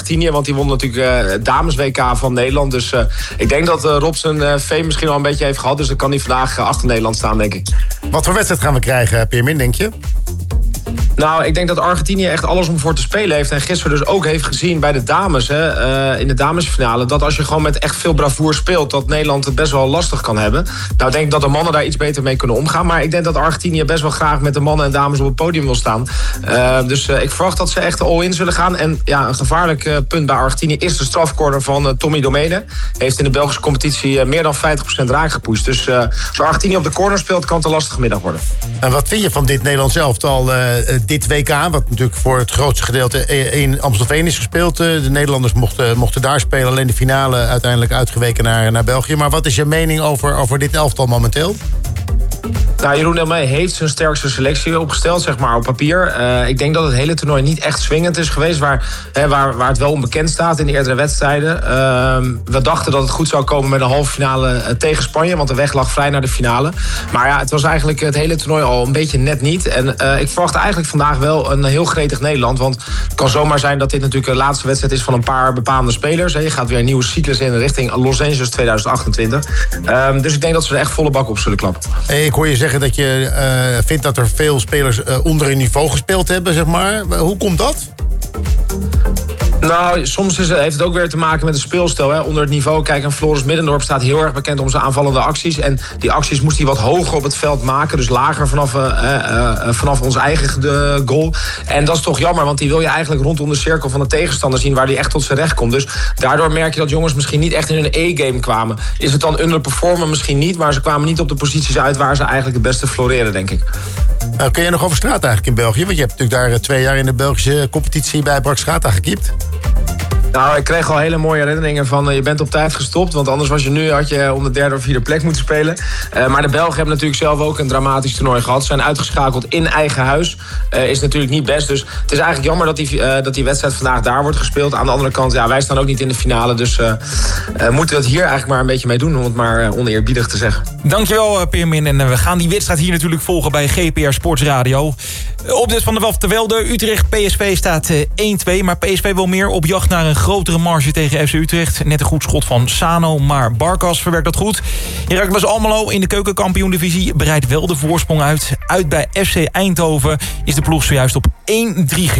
Argentinië. Want die won natuurlijk dames WK van Nederland. Dus ik denk dat Rob zijn fame misschien al een beetje heeft gehad. Dus dan kan hij vandaag achter Nederland staan, denk ik. Wat voor wedstrijd gaan we krijgen, Pirmin, denk je? Nou, ik denk dat Argentinië echt alles om voor te spelen heeft. En gisteren dus ook heeft gezien bij de dames, in de damesfinale, dat als je gewoon met echt veel bravoure speelt, dat Nederland het best wel lastig kan hebben. Nou, ik denk dat de mannen daar iets beter mee kunnen omgaan. Maar ik denk dat Argentinië best wel graag met de mannen en dames op het podium wil staan. Dus ik verwacht dat ze echt all-in zullen gaan. En ja, een gevaarlijk punt bij Argentinië is de strafcorner van Tommy Domene. Heeft in de Belgische competitie meer dan 50% raak gepusht. Dus als Argentinië op de corner speelt, kan het een lastige middag worden. En wat vind je van dit Nederlands elftal? Dit WK, wat natuurlijk voor het grootste gedeelte in Amstelveen is gespeeld. De Nederlanders mochten daar spelen. Alleen de finale uiteindelijk uitgeweken naar België. Maar wat is je mening over dit elftal momenteel? Nou, Jeroen Delmee heeft zijn sterkste selectie opgesteld, zeg maar, op papier. Ik denk dat het hele toernooi niet echt swingend is geweest, waar het wel onbekend staat in de eerdere wedstrijden. We dachten dat het goed zou komen met een halve finale tegen Spanje, want de weg lag vrij naar de finale. Maar ja, het was eigenlijk het hele toernooi al een beetje net niet. En ik verwacht eigenlijk vandaag wel een heel gretig Nederland, want het kan zomaar zijn dat dit natuurlijk de laatste wedstrijd is van een paar bepaalde spelers. Je gaat weer een nieuwe cyclus in richting Los Angeles 2028. Dus ik denk dat ze er echt volle bak op zullen klappen. Ik hoor je zeggen dat je vindt dat er veel spelers onder hun niveau gespeeld hebben, zeg maar. Hoe komt dat? Nou, soms heeft het ook weer te maken met het speelstijl. Onder het niveau, kijk, en Floris Middendorp staat heel erg bekend om zijn aanvallende acties. En die acties moest hij wat hoger op het veld maken. Dus lager vanaf ons eigen goal. En dat is toch jammer, want die wil je eigenlijk rondom de cirkel van de tegenstander zien, waar die echt tot zijn recht komt. Dus daardoor merk je dat jongens misschien niet echt in hun E-game kwamen. Is het dan underperformen? Misschien niet, maar ze kwamen niet op de posities uit waar ze eigenlijk het beste floreren, denk ik. Kun jij nog over straat eigenlijk in België? Want je hebt natuurlijk daar 2 jaar in de Belgische competitie bij Brak Strata gekiept. Nou, ik kreeg al hele mooie herinneringen van je bent op tijd gestopt. Want anders had je om de 3e of 4e plek moeten spelen. Maar de Belgen hebben natuurlijk zelf ook een dramatisch toernooi gehad. Ze zijn uitgeschakeld in eigen huis. Is natuurlijk niet best. Dus het is eigenlijk jammer dat die wedstrijd vandaag daar wordt gespeeld. Aan de andere kant, ja, wij staan ook niet in de finale. Dus moeten we het hier eigenlijk maar een beetje mee doen. Om het maar oneerbiedig te zeggen. Dankjewel, Pirmin. En we gaan die wedstrijd hier natuurlijk volgen bij GPR Sportsradio. Opzet van de WAF terwijl de Utrecht-PSV staat 1-2. Maar PSV wil meer, op jacht naar een grotere marge tegen FC Utrecht. Net een goed schot van Sano, maar Barkas verwerkt dat goed. Heracles Almelo in de keukenkampioen-divisie bereidt wel de voorsprong uit. Uit bij FC Eindhoven is de ploeg zojuist op 1-3 gekomen.